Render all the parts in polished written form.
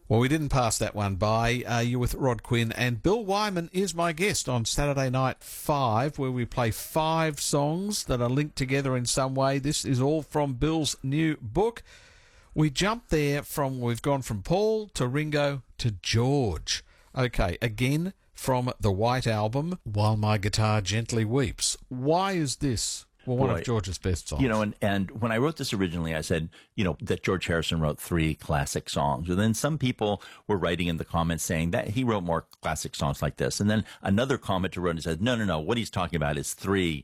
Well, we didn't pass that one by. You're with Rod Quinn, and Bill Wyman is my guest on Saturday Night 5, where we play 5 songs that are linked together in some way. This is all from Bill's new book. We jumped there we've gone from Paul to Ringo to George. Okay, again, from the White Album, While My Guitar Gently Weeps. Why is this one of George's best songs? You know, and when I wrote this originally, I said, that George Harrison wrote 3 classic songs. And then some people were writing in the comments saying that he wrote more classic songs like this. And then another commenter wrote and said, no, what he's talking about is 3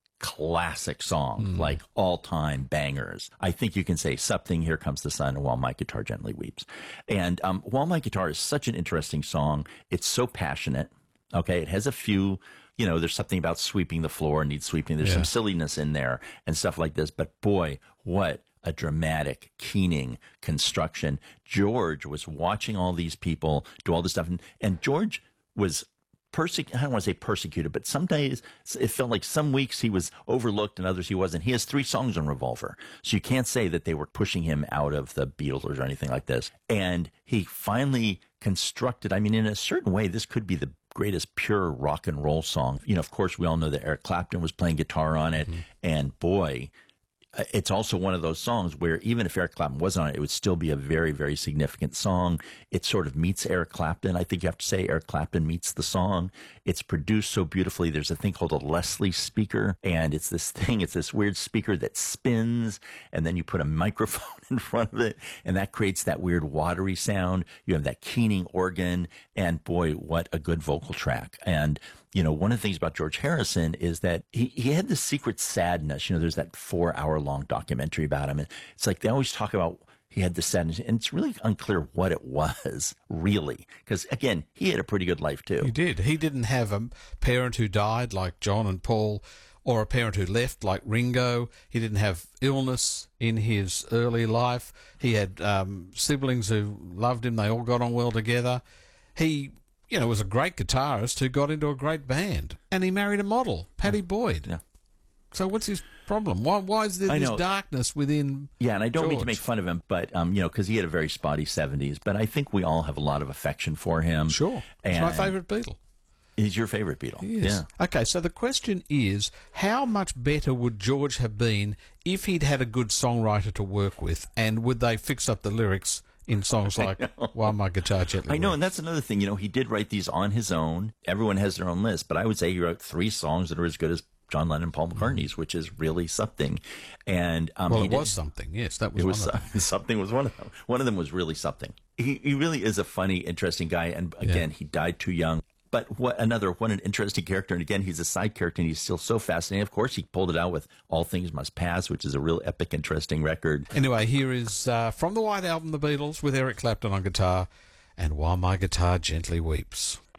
classic songs, like all-time bangers. I think you can say Something, Here Comes the Sun, and While My Guitar Gently Weeps. And While My Guitar is such an interesting song. It's so passionate. Okay, it has a few, there's something about sweeping the floor, needs sweeping. There's some silliness in there and stuff like this. But boy, what a dramatic, keening construction. George was watching all these people do all this stuff. And George was I don't want to say persecuted, but some days it felt like some weeks he was overlooked and others he wasn't. He has 3 songs on Revolver. So you can't say that they were pushing him out of the Beatles or anything like this. And he finally constructed, in a certain way, this could be the greatest pure rock and roll song. Of course, we all know that Eric Clapton was playing guitar on it. And boy, it's also one of those songs where even if Eric Clapton wasn't on it, it would still be a very, very significant song. It sort of meets Eric Clapton. I think you have to say Eric Clapton meets the song. It's produced so beautifully. There's a thing called a Leslie speaker, and it's this weird speaker that spins, and then you put a microphone in front of it, and that creates that weird watery sound. You have that keening organ, and boy, what a good vocal track. And one of the things about George Harrison is that he had this secret sadness. There's that 4-hour-long documentary about him. And it's like they always talk about he had this sadness, and it's really unclear what it was, really. Because, again, he had a pretty good life, too. He did. He didn't have a parent who died like John and Paul, or a parent who left like Ringo. He didn't have illness in his early life. He had siblings who loved him. They all got on well together. He was a great guitarist who got into a great band. And he married a model, Patty Boyd. Yeah. So what's his problem? Why is there this darkness within Yeah, and I don't George? mean to make fun of him, but, because he had a very spotty 70s. But I think we all have a lot of affection for him. Sure. He's my favourite Beatle. He's your favourite Beatle. He is. Yeah. Okay, so the question is, how much better would George have been if he'd had a good songwriter to work with? And would they fix up the lyrics in songs like While My Guitar Gently I know, Weeps? and that's another thing. He did write these on his own. Everyone has their own list, but I would say he wrote 3 songs that are as good as John Lennon and Paul McCartney's, which is really something. And it was something. Yes, that was one of them. Something was one of them. One of them was really something. He really is a funny, interesting guy. And again, he died too young. But what an interesting character. And again, he's a side character and he's still so fascinating. Of course, he pulled it out with All Things Must Pass, which is a real epic, interesting record. Anyway, here is from the White Album, The Beatles, with Eric Clapton on guitar, and While My Guitar Gently Weeps.